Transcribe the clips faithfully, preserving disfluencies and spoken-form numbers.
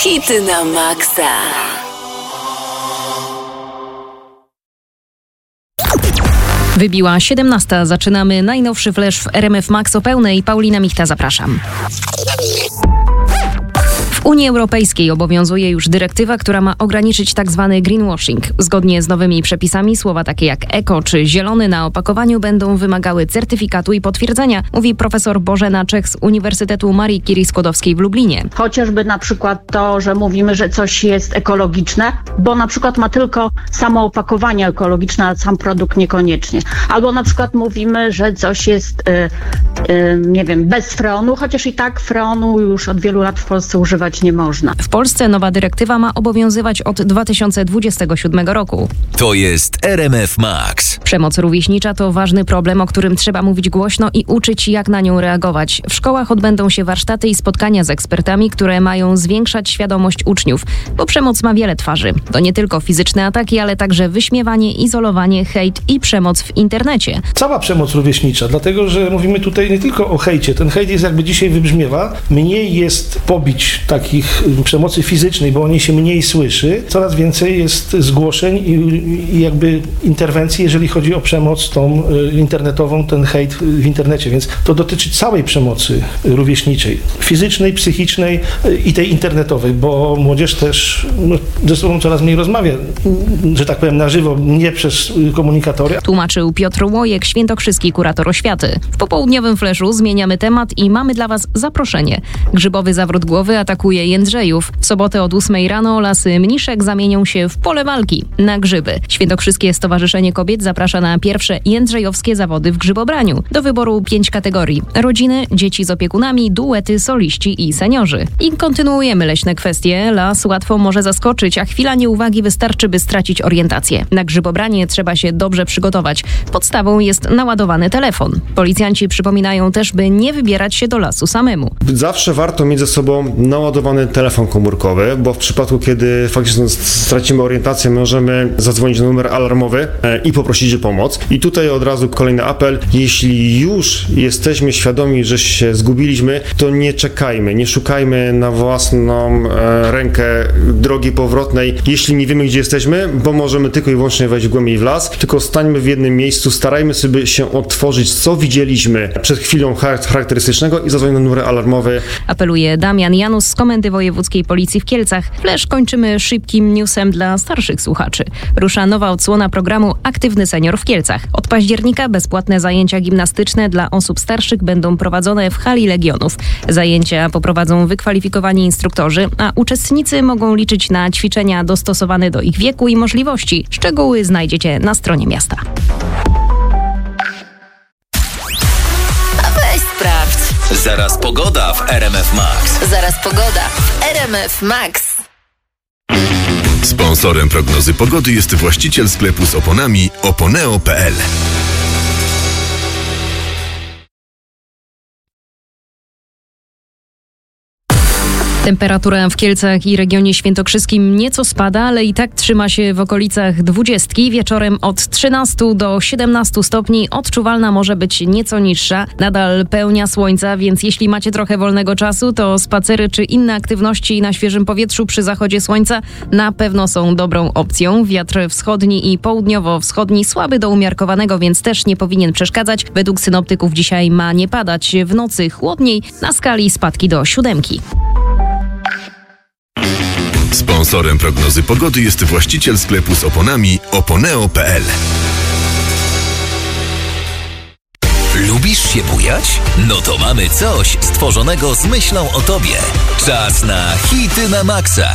Hity na maksa. Wybiła siedemnasta. Zaczynamy najnowszy flash w R M F Max o pełnej. Paulina Michta, zapraszam. W Unii Europejskiej obowiązuje już dyrektywa, która ma ograniczyć tzw. greenwashing. Zgodnie z nowymi przepisami słowa takie jak eko czy zielony na opakowaniu będą wymagały certyfikatu i potwierdzenia, mówi profesor Bożena Czech z Uniwersytetu Marii Curie-Skłodowskiej w Lublinie. Chociażby na przykład to, że mówimy, że coś jest ekologiczne, bo na przykład ma tylko samo opakowanie ekologiczne, a sam produkt niekoniecznie. Albo na przykład mówimy, że coś jest, yy, yy, nie wiem, bez freonu, chociaż i tak freonu już od wielu lat w Polsce używać nie można. W Polsce nowa dyrektywa ma obowiązywać od dwa tysiące dwudziestego siódmego roku. To jest R M F Max. Przemoc rówieśnicza to ważny problem, o którym trzeba mówić głośno i uczyć, jak na nią reagować. W szkołach odbędą się warsztaty i spotkania z ekspertami, które mają zwiększać świadomość uczniów, bo przemoc ma wiele twarzy. To nie tylko fizyczne ataki, ale także wyśmiewanie, izolowanie, hejt i przemoc w internecie. Cała przemoc rówieśnicza, dlatego że mówimy tutaj nie tylko o hejcie. Ten hejt jest, jakby dzisiaj wybrzmiewa, mniej jest pobić takich przemocy fizycznej, bo o niej się mniej słyszy. Coraz więcej jest zgłoszeń i, i jakby interwencji, jeżeli chodzi o przemoc tą internetową, ten hejt w internecie, więc to dotyczy całej przemocy rówieśniczej, fizycznej, psychicznej i tej internetowej, bo młodzież też no, ze sobą coraz mniej rozmawia, że tak powiem na żywo, nie przez komunikatory. Tłumaczył Piotr Łojek, świętokrzyski kurator oświaty. W popołudniowym fleszu zmieniamy temat i mamy dla Was zaproszenie. Grzybowy zawrót głowy atakuje Jędrzejów. W sobotę od ósmej rano lasy Mniszek zamienią się w pole walki na grzyby. Świętokrzyskie Stowarzyszenie Kobiet zaprasza na pierwsze jędrzejowskie zawody w grzybobraniu. Do wyboru pięć kategorii: rodziny, dzieci z opiekunami, duety, soliści i seniorzy. I kontynuujemy leśne kwestie. Las łatwo może zaskoczyć, a chwila nieuwagi wystarczy, by stracić orientację. Na grzybobranie trzeba się dobrze przygotować. Podstawą jest naładowany telefon. Policjanci przypominają też, by nie wybierać się do lasu samemu. Zawsze warto mieć ze sobą naładowany telefon komórkowy, bo w przypadku, kiedy faktycznie stracimy orientację, możemy zadzwonić na numer alarmowy i poprosić o pomoc. I tutaj od razu kolejny apel. Jeśli już jesteśmy świadomi, że się zgubiliśmy, to nie czekajmy, nie szukajmy na własną rękę drogi powrotnej, jeśli nie wiemy, gdzie jesteśmy, bo możemy tylko i wyłącznie wejść głębiej w las, tylko stańmy w jednym miejscu, starajmy sobie się odtworzyć, co widzieliśmy przed chwilą charakterystycznego i zadzwonić na numer alarmowy. Apeluje Damian Janus z Komendy Wojewódzkiej Policji w Kielcach. Flash kończymy szybkim newsem dla starszych słuchaczy. Rusza nowa odsłona programu Aktywny Senior w Kielcach. Od października bezpłatne zajęcia gimnastyczne dla osób starszych będą prowadzone w hali Legionów. Zajęcia poprowadzą wykwalifikowani instruktorzy, a uczestnicy mogą liczyć na ćwiczenia dostosowane do ich wieku i możliwości. Szczegóły znajdziecie na stronie miasta. Weź sprawdź. Zaraz pogoda w R M F Max. Zaraz pogoda w R M F Max. Sponsorem prognozy pogody jest właściciel sklepu z oponami oponeo kropka p l. Temperatura w Kielcach i regionie świętokrzyskim nieco spada, ale i tak trzyma się w okolicach dwudziestki. Wieczorem od trzynastu do siedemnastu stopni. Odczuwalna może być nieco niższa. Nadal pełnia słońca, więc jeśli macie trochę wolnego czasu, to spacery czy inne aktywności na świeżym powietrzu przy zachodzie słońca na pewno są dobrą opcją. Wiatr wschodni i południowo-wschodni słaby do umiarkowanego, więc też nie powinien przeszkadzać. Według synoptyków dzisiaj ma nie padać. W nocy chłodniej, na skali spadki do siódemki. Sponsorem prognozy pogody jest właściciel sklepu z oponami oponeo kropka p l. Lubisz się bujać? No to mamy coś stworzonego z myślą o tobie. Czas na hity na maksa.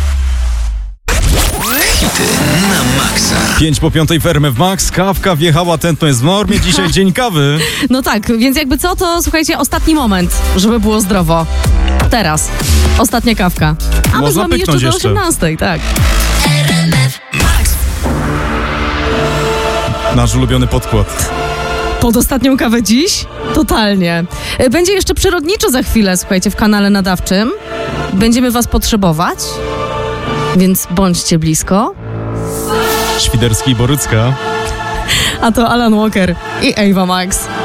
Hity na maksa. Pięć po piątej w R M F Max. Kawka wjechała, tętno jest w normie. Dzisiaj dzień kawy. No tak, więc jakby co, to słuchajcie, ostatni moment, żeby było zdrowo. Teraz. Ostatnia kawka. A my z wami jeszcze do osiemnastej, tak. R M F Max. Nasz ulubiony podkład. Pod ostatnią kawę dziś? Totalnie. Będzie jeszcze przyrodniczo za chwilę, słuchajcie, w kanale nadawczym. Będziemy was potrzebować, więc bądźcie blisko. Świderski i Borycka. A to Alan Walker i Ava Max.